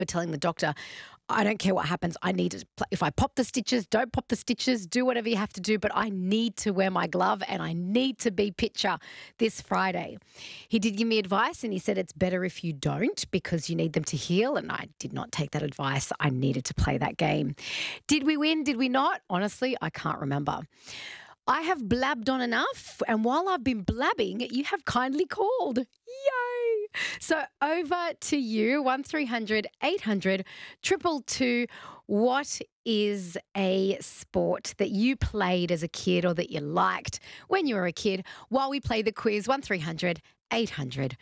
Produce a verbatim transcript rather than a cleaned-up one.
remember telling the doctor, I don't care what happens. I need to, pl- if I pop the stitches, don't pop the stitches, do whatever you have to do, but I need to wear my glove and I need to be pitcher this Friday. He did give me advice and he said it's better if you don't because you need them to heal. And I did not take that advice. I needed to play that game. Did we win? Did we not? Honestly, I can't remember. I have blabbed on enough, and while I've been blabbing, you have kindly called. Yay! So over to you, one three hundred eight hundred two two two. What is a sport that you played as a kid or that you liked when you were a kid while we play the quiz? one three hundred eight hundred